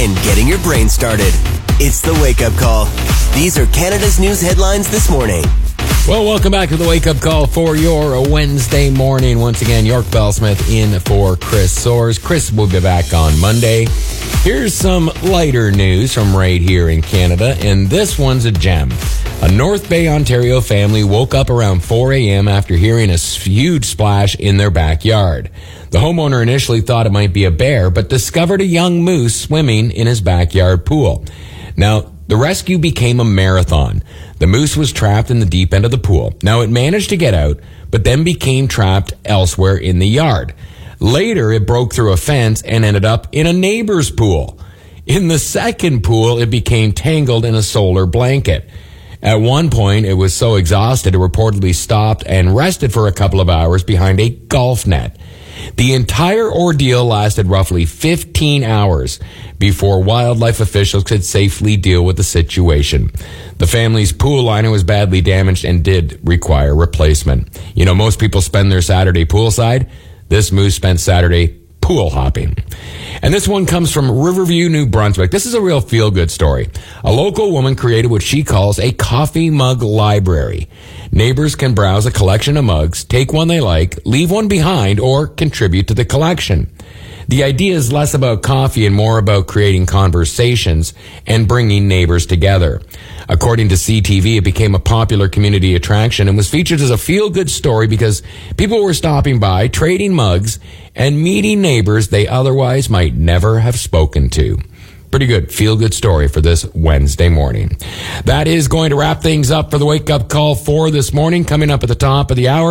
and getting your brain started. It's the Wake Up Call. These are Canada's news headlines this morning. Well, welcome back to the Wake Up Call for your Wednesday morning. Once again, York Bellsmith in for Chris Soares. Chris will be back on Monday. Here's some lighter news from right here in Canada, and this one's a gem. A North Bay, Ontario family woke up around 4 a.m. after hearing a huge splash in their backyard. The homeowner initially thought it might be a bear, but discovered a young moose swimming in his backyard pool. Now, the rescue became a marathon. The moose was trapped in the deep end of the pool. Now, it managed to get out, but then became trapped elsewhere in the yard. Later, it broke through a fence and ended up in a neighbor's pool. In the second pool, it became tangled in a solar blanket. At one point, it was so exhausted, it reportedly stopped and rested for a couple of hours behind a golf net. The entire ordeal lasted roughly 15 hours before wildlife officials could safely deal with the situation. The family's pool liner was badly damaged and did require replacement. You know, most people spend their Saturday poolside. This moose spent Saturday pool hopping. And this one comes from Riverview, New Brunswick. This is a real feel-good story. A local woman created what she calls a coffee mug library. Neighbors can browse a collection of mugs, take one they like, leave one behind, or contribute to the collection. The idea is less about coffee and more about creating conversations and bringing neighbors together. According to CTV, it became a popular community attraction and was featured as a feel-good story because people were stopping by, trading mugs, and meeting neighbors they otherwise might never have spoken to. Pretty good feel-good story for this Wednesday morning. That is going to wrap things up for the Wake Up Call for this morning. Coming up at the top of the hour,